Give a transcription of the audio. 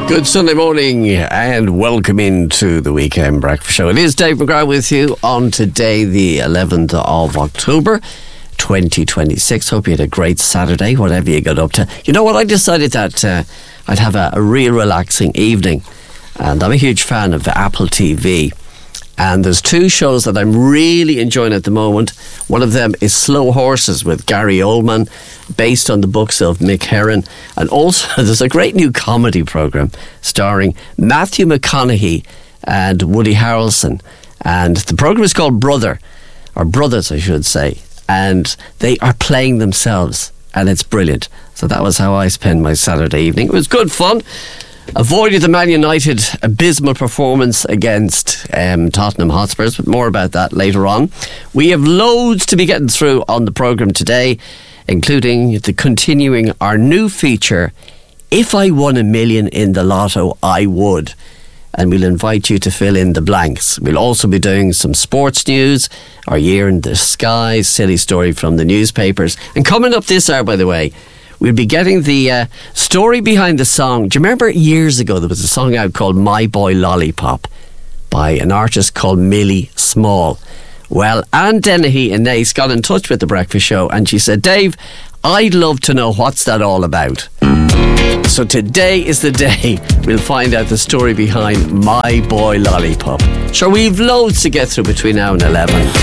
Good Sunday morning and welcome into the Weekend Breakfast Show. It is Dave McGrath with you on today, the 11th of October 2026. Hope you had a great Saturday, whatever you got up to. You know what, I decided that I'd have a real relaxing evening, and I'm a huge fan of Apple TV. And there's two shows that I'm really enjoying at the moment. One of them is Slow Horses with Gary Oldman, based on the books of Mick Herron. And also there's a great new comedy programme starring Matthew McConaughey and Woody Harrelson. And the programme is called Brother, or Brothers I should say. And they are playing themselves, and it's brilliant. So that was how I spent my Saturday evening. It was good fun. Avoided the Man United abysmal performance against Tottenham Hotspurs, but more about that later on. We have loads to be getting through on the programme today, including continuing our new feature, If I Won $1 Million in the Lotto, I Would. And we'll invite you to fill in the blanks. We'll also be doing some sports news, our year in the sky, silly story from the newspapers. And coming up this hour, by the way, we'll be getting the story behind the song. Do you remember years ago there was a song out called My Boy Lollipop by an artist called Millie Small? Well, Anne Dennehy in Naas got in touch with The Breakfast Show and she said, Dave, I'd love to know what's that all about. So today is the day we'll find out the story behind My Boy Lollipop. Sure, we've loads to get through between now and 11.